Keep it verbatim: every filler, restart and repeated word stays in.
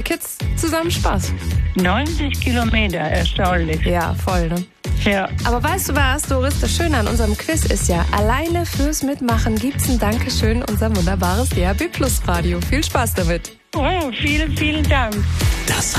Kids zusammen Spaß. neunzig Kilometer, erstaunlich. Ja, voll, ne? Ja. Aber weißt du was, Doris, das Schöne an unserem Quiz ist ja, alleine fürs Mitmachen gibt's ein Dankeschön, unser wunderbares D A B Plus Radio. Viel Spaß damit. Oh, vielen, vielen Dank. Das